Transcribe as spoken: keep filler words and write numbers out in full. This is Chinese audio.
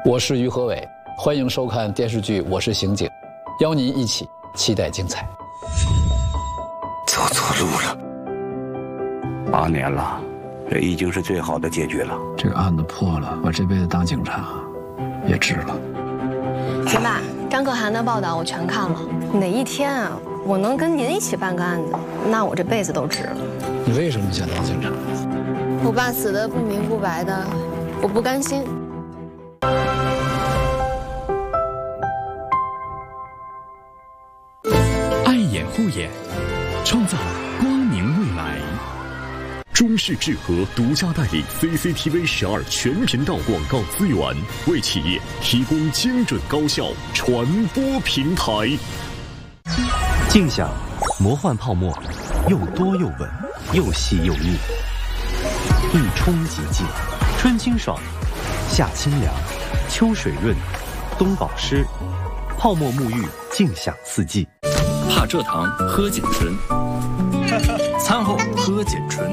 我是于和伟，欢迎收看电视剧《我是刑警》，邀您一起期待精彩。 走错路了，八年了，这已经是最好的结局了。 这个案子破了，我这辈子当警察也值了。 行吧，张可涵的报道我全看了。哪一天啊，我能跟您一起办个案子，那我这辈子都值了。 你为什么想当警察？ 我爸死得不明不白的，我不甘心。 爱眼护眼，创造光明未来。中视智和独家代理 C C T V 十二全频道广告资源，为企业提供精准高效传播平台。 静享魔幻泡沫，又多又稳，又细又密，一冲即净，春清爽，夏清凉，秋水润，冬保湿，泡沫沐浴，静享四季。 怕蔗糖喝碱醇，餐后喝碱醇。